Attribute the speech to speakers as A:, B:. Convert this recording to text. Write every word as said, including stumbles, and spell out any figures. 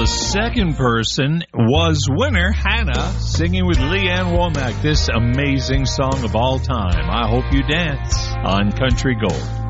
A: the second person was winner Hannah, singing with Leanne Womack this amazing song of all time, I Hope You Dance, on Country Gold.